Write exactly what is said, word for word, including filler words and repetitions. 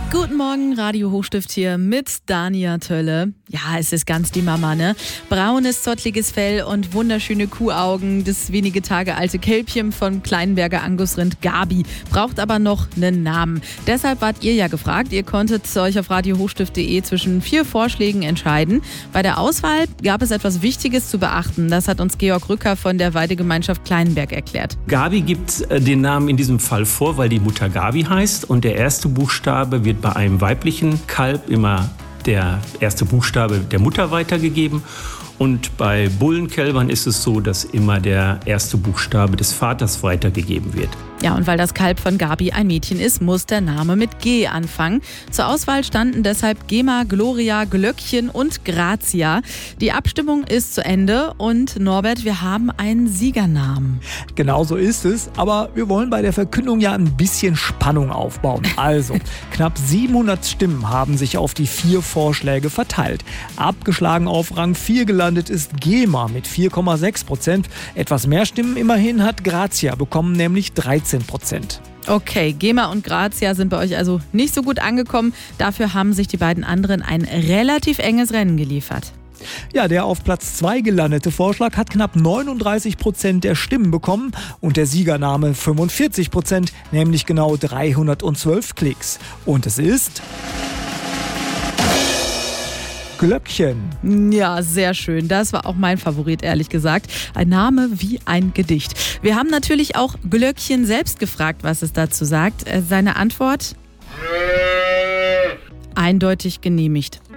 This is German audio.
Guten Morgen, Radio Hochstift hier mit Dania Tölle. Ja, es ist ganz die Mama, ne? Braunes, zottliges Fell und wunderschöne Kuhaugen. Das wenige Tage alte Kälbchen von Kleinberger Angusrind Gabi braucht aber noch einen Namen. Deshalb wart ihr ja gefragt. Ihr konntet euch auf radio hochstift punkt de zwischen vier Vorschlägen entscheiden. Bei der Auswahl gab es etwas Wichtiges zu beachten. Das hat uns Georg Rücker von der Weidegemeinschaft Kleinberg erklärt. Gabi gibt den Namen in diesem Fall vor, weil die Mutter Gabi heißt und der erste Buchstabe wird bei einem weiblichen Kalb immer der erste Buchstabe der Mutter weitergegeben. Und bei Bullenkälbern ist es so, dass immer der erste Buchstabe des Vaters weitergegeben wird. Ja, und weil das Kalb von Gabi ein Mädchen ist, muss der Name mit G anfangen. Zur Auswahl standen deshalb Gema, Gloria, Glöckchen und Grazia. Die Abstimmung ist zu Ende und Norbert, wir haben einen Siegernamen. Genau so ist es, aber wir wollen bei der Verkündung ja ein bisschen Spannung aufbauen. Also, knapp siebenhundert Stimmen haben sich auf die vier Vorschläge verteilt. Abgeschlagen auf Rang vier gelandet ist Gema mit vier Komma sechs Prozent. Etwas mehr Stimmen immerhin hat Grazia bekommen, nämlich dreizehn Prozent. Okay, Gema und Grazia sind bei euch also nicht so gut angekommen. Dafür haben sich die beiden anderen ein relativ enges Rennen geliefert. Ja, der auf Platz zwei gelandete Vorschlag hat knapp neununddreißig Prozent der Stimmen bekommen und der Siegername fünfundvierzig Prozent, nämlich genau dreihundertzwölf Klicks. Und es ist Glöckchen. Ja, sehr schön. Das war auch mein Favorit, ehrlich gesagt. Ein Name wie ein Gedicht. Wir haben natürlich auch Glöckchen selbst gefragt, was es dazu sagt. Seine Antwort? Eindeutig genehmigt.